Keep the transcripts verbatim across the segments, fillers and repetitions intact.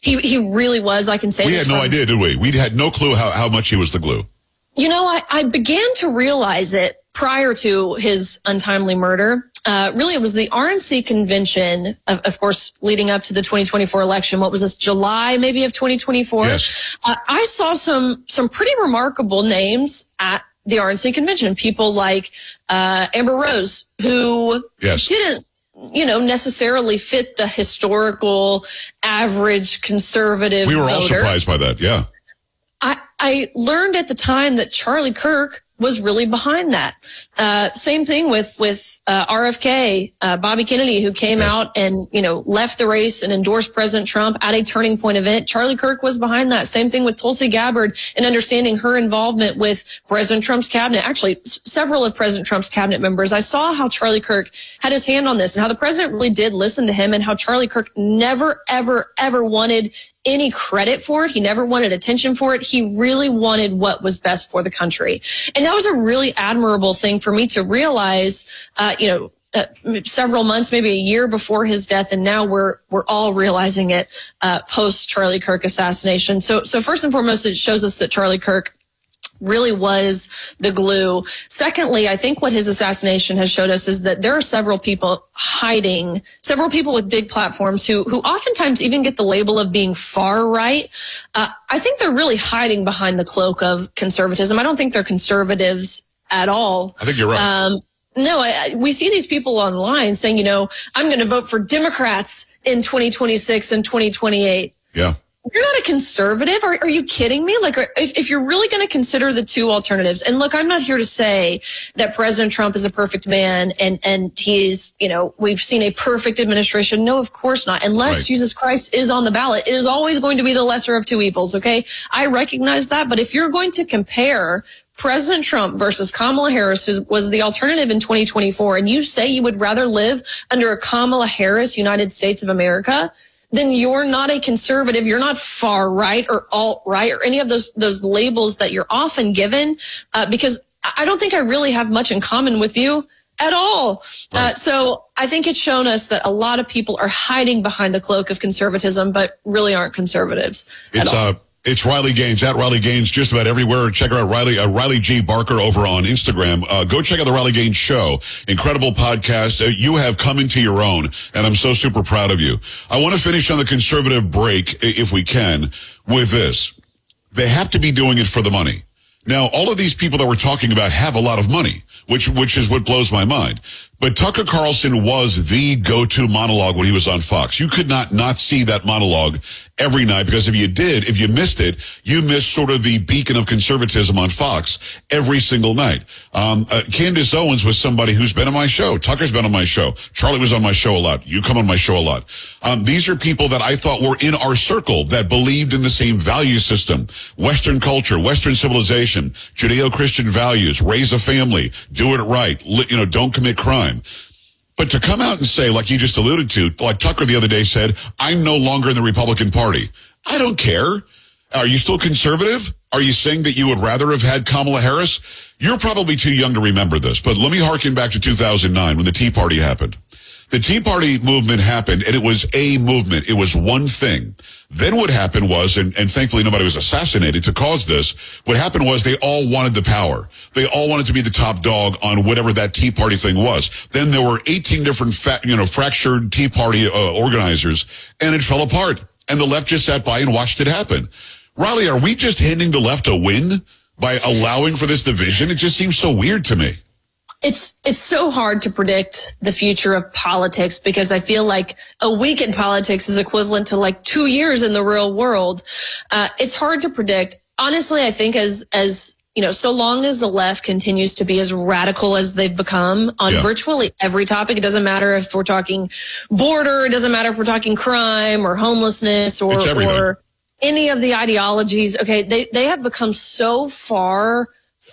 He he really was. I can say we this had no from, idea, did we? We had no clue how, how much he was the glue. You know, I, I began to realize it prior to his untimely murder. Uh, really, it was the R N C convention, of, of course, leading up to the twenty twenty-four election. What was this, July maybe of twenty twenty-four? Yes. Uh, I saw some some pretty remarkable names at the R N C convention. People like uh, Amber Rose, who yes. didn't, you know, necessarily fit the historical average conservative We were voter. all surprised by that, yeah. I, I learned at the time that Charlie Kirk was really behind that. Uh, same thing with, with, uh, R F K, uh, Bobby Kennedy, who came yes. out and, you know, left the race and endorsed President Trump at a turning point event. Charlie Kirk was behind that. Same thing with Tulsi Gabbard and understanding her involvement with President Trump's cabinet. Actually, s- several of President Trump's cabinet members. I saw how Charlie Kirk had his hand on this and how the president really did listen to him and how Charlie Kirk never, ever, ever wanted any credit for it. He never wanted attention for it. He really wanted what was best for the country. And that was a really admirable thing for me to realize, uh, you know, uh, several months, maybe a year before his death. And now we're, we're all realizing it, uh, post Charlie Kirk assassination. So, so first and foremost, it shows us that Charlie Kirk really was the glue. Secondly, I think what his assassination has showed us is that there are several people hiding, several people with big platforms who, who oftentimes even get the label of being far right. Uh, I think they're really hiding behind the cloak of conservatism. I don't think they're conservatives at all. I think you're right. Um, No, I, we see these people online saying, you know, I'm going to vote for Democrats in twenty twenty-six and twenty twenty-eight. Yeah. You're not a conservative. Are, are you kidding me? Like, if, if you're really going to consider the two alternatives, and look, I'm not here to say that President Trump is a perfect man and, and he's, you know, we've seen a perfect administration. No, of course not. Unless Right. Jesus Christ is on the ballot, it is always going to be the lesser of two evils. Okay. I recognize that. But if you're going to compare President Trump versus Kamala Harris, who was the alternative in twenty twenty-four, and you say you would rather live under a Kamala Harris United States of America, then you're not a conservative. You're not far right or alt right or any of those those labels that you're often given, uh, because I don't think I really have much in common with you at all. Right. Uh, so I think it's shown us that a lot of people are hiding behind the cloak of conservatism, but really aren't conservatives at It's all. uh, it's Riley Gaines, at Riley Gaines, just about everywhere. Check her out, Riley, uh, Riley G. Barker over on Instagram. Uh, go check out the Riley Gaines Show. Incredible podcast. Uh, you have come into your own, and I'm so super proud of you. I want to finish on the conservative break, if we can, with this. They have to be doing it for the money. Now, all of these people that we're talking about have a lot of money, which which is what blows my mind. But Tucker Carlson was the go-to monologue when he was on Fox. You could not not see that monologue every night, because if you did, if you missed it, you missed sort of the beacon of conservatism on Fox every single night. Um, uh, Candace Owens was somebody who's been on my show. Tucker's been on my show. Charlie was on my show a lot. You come on my show a lot. Um, these are people that I thought were in our circle that believed in the same value system, Western culture, Western civilization, Judeo-Christian values, raise a family, do it right, you know, don't commit crime. But to come out and say, like you just alluded to, like Tucker the other day said, I'm no longer in the Republican Party. I don't care. Are you still conservative? Are you saying that you would rather have had Kamala Harris? You're probably too young to remember this, but let me harken back to two thousand nine when the Tea Party happened. The Tea Party movement happened, and it was a movement. It was one thing. Then what happened was, and, and thankfully nobody was assassinated to cause this, what happened was they all wanted the power. They all wanted to be the top dog on whatever that Tea Party thing was. Then there were eighteen different, fa- you know, fractured Tea Party uh, organizers, and it fell apart. And the left just sat by and watched it happen. Riley, are we just handing the left a win by allowing for this division? It just seems so weird to me. It's it's so hard to predict the future of politics, because I feel like a week in politics is equivalent to like two years in the real world. Uh, it's hard to predict. Honestly, I think as as you know, so long as the left continues to be as radical as they've become on yeah. virtually every topic, it doesn't matter if we're talking border, it doesn't matter if we're talking crime or homelessness or or any of the ideologies. Okay, they they have become so far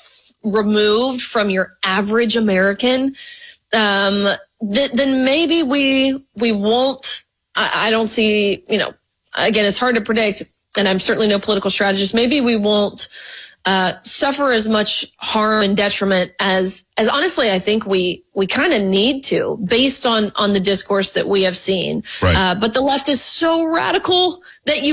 removed from your average American, um, th- then maybe we we won't. I, I don't see. You know, again, it's hard to predict, and I'm certainly no political strategist. Maybe we won't uh, suffer as much harm and detriment as as honestly I think we we kind of need to, based on on the discourse that we have seen. Right. Uh, but the left is so radical that you